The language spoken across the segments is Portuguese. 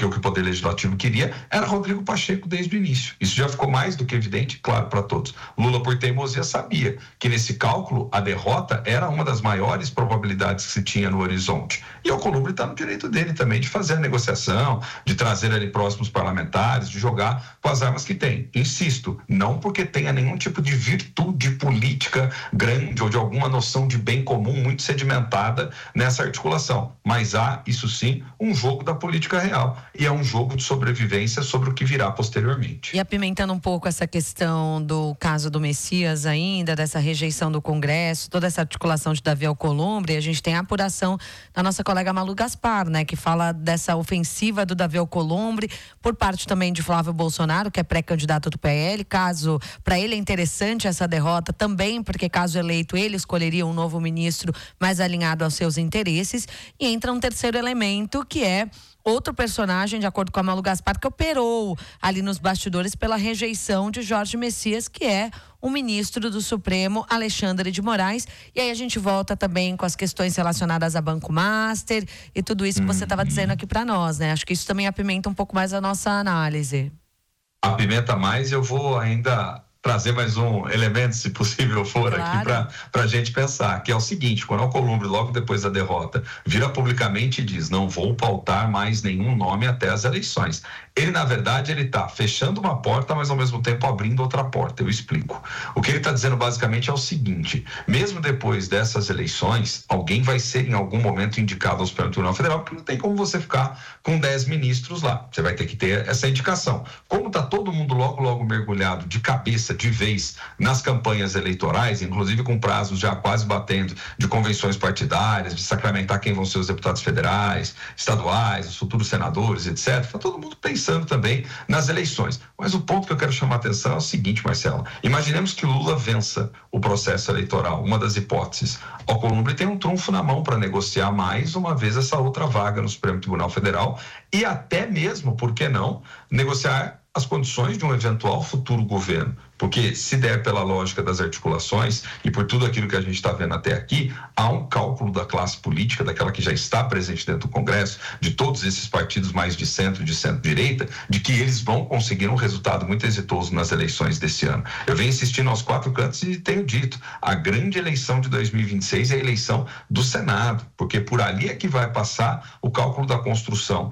o que o Poder Legislativo queria era Rodrigo Pacheco desde o início. Isso já ficou mais do que evidente, claro, para todos. Lula, por teimosia, sabia que nesse cálculo a derrota era uma das maiores probabilidades que se tinha no horizonte. E Alcolumbre está no direito dele também de fazer a negociação, de trazer ali próximos parlamentares, de jogar com as armas que tem. Insisto, não porque tenha nenhum tipo de virtude política grande ou de alguma noção de bem comum muito sedimentada nessa articulação, mas há, isso sim, um jogo da política real e é um jogo de sobrevivência sobre o que virá posteriormente. E apimentando um pouco essa questão do caso do Messias ainda, dessa rejeição do Congresso, toda essa articulação de Davi Alcolumbre, a gente tem a apuração da nossa colega Malu Gaspar, né, que fala dessa ofensiva do Davi Alcolumbre por parte também de Flávio Bolsonaro, que é pré-candidato do PL, caso para ele é interessante essa derrota também, porque caso eleito ele escolheria um novo ministro mais alinhado aos seus interesses. E entra um terceiro elemento, que é outro personagem, de acordo com a Malu Gaspar, que operou ali nos bastidores pela rejeição de Jorge Messias, que é o ministro do Supremo, Alexandre de Moraes. E aí a gente volta também com as questões relacionadas a Banco Master e tudo isso que você estava dizendo aqui para nós, né? Acho que isso também apimenta um pouco mais a nossa análise. Apimenta mais, eu vou ainda trazer mais um elemento, se possível for, claro, aqui para a gente pensar, que é o seguinte: quando Alcolumbre, logo depois da derrota, vira publicamente e diz: não vou pautar mais nenhum nome até as eleições. Ele, na verdade, ele está fechando uma porta, mas ao mesmo tempo abrindo outra porta. Eu explico. O que ele está dizendo basicamente é o seguinte: mesmo depois dessas eleições, alguém vai ser em algum momento indicado ao Supremo Tribunal Federal, porque não tem como você ficar com 10 ministros lá. Você vai ter que ter essa indicação. Como está todo mundo logo mergulhado de cabeça, de vez, nas campanhas eleitorais, inclusive com prazos já quase batendo, de convenções partidárias, de sacramentar quem vão ser os deputados federais, estaduais, os futuros senadores, etc. Está todo mundo pensando também nas eleições. Mas o ponto que eu quero chamar a atenção é o seguinte, Marcelo: imaginemos que o Lula vença o processo eleitoral, uma das hipóteses. Alcolumbre tem um trunfo na mão para negociar mais uma vez essa outra vaga no Supremo Tribunal Federal e até mesmo, por que não, negociar as condições de um eventual futuro governo. Porque se der pela lógica das articulações e por tudo aquilo que a gente está vendo até aqui, há um cálculo da classe política, daquela que já está presente dentro do Congresso, de todos esses partidos mais de centro-direita, de que eles vão conseguir um resultado muito exitoso nas eleições desse ano. Eu venho insistindo aos quatro cantos e tenho dito: a grande eleição de 2026 é a eleição do Senado, porque por ali é que vai passar o cálculo da construção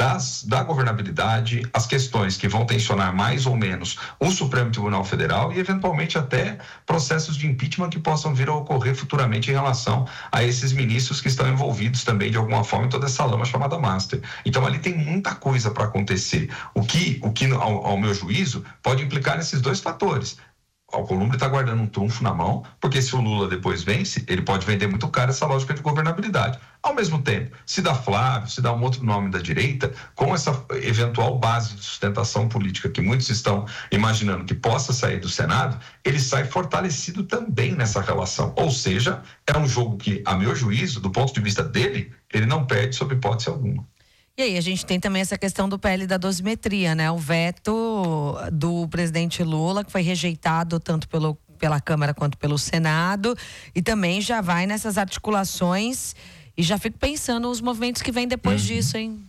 da governabilidade, as questões que vão tensionar mais ou menos o Supremo Tribunal Federal e eventualmente até processos de impeachment que possam vir a ocorrer futuramente em relação a esses ministros que estão envolvidos também de alguma forma em toda essa lama chamada Master. Então ali tem muita coisa para acontecer, o que ao meu juízo pode implicar nesses dois fatores. Alcolumbre está guardando um trunfo na mão, porque se o Lula depois vence, ele pode vender muito caro essa lógica de governabilidade. Ao mesmo tempo, se dá Flávio, se dá um outro nome da direita, com essa eventual base de sustentação política que muitos estão imaginando que possa sair do Senado, ele sai fortalecido também nessa relação. Ou seja, é um jogo que, a meu juízo, do ponto de vista dele, ele não perde sob hipótese alguma. E aí a gente tem também essa questão do PL da dosimetria, né? O veto do presidente Lula, que foi rejeitado tanto pela Câmara quanto pelo Senado, e também já vai nessas articulações, e já fico pensando os movimentos que vêm depois disso, hein?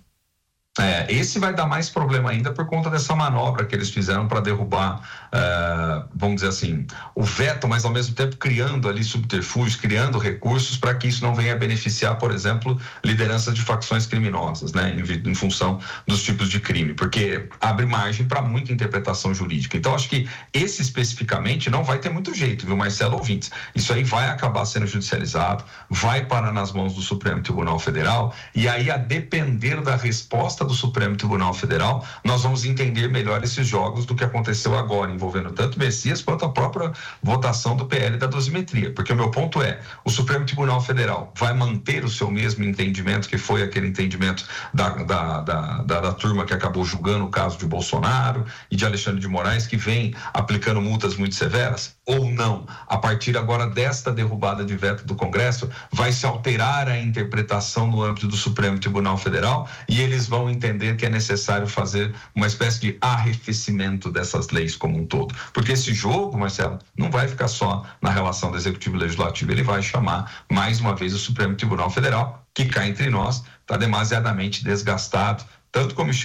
Esse vai dar mais problema ainda por conta dessa manobra que eles fizeram para derrubar, vamos dizer assim, o veto, mas ao mesmo tempo criando ali subterfúgios, criando recursos para que isso não venha a beneficiar, por exemplo, lideranças de facções criminosas, né, em função dos tipos de crime, porque abre margem para muita interpretação jurídica. Então, acho que esse especificamente não vai ter muito jeito, viu, Marcelo, ouvintes? Isso aí vai acabar sendo judicializado, vai parar nas mãos do Supremo Tribunal Federal, e aí, a depender da resposta do Supremo Tribunal Federal, nós vamos entender melhor esses jogos do que aconteceu agora, envolvendo tanto Messias quanto a própria votação do PL da dosimetria, porque o meu ponto é: o Supremo Tribunal Federal vai manter o seu mesmo entendimento, que foi aquele entendimento da turma que acabou julgando o caso de Bolsonaro e de Alexandre de Moraes, que vem aplicando multas muito severas, ou não? A partir agora desta derrubada de veto do Congresso, vai se alterar a interpretação no âmbito do Supremo Tribunal Federal e eles vão entender que é necessário fazer uma espécie de arrefecimento dessas leis como um todo. Porque esse jogo, Marcelo, não vai ficar só na relação do Executivo e Legislativo, ele vai chamar mais uma vez o Supremo Tribunal Federal, que cá entre nós está demasiadamente desgastado, tanto como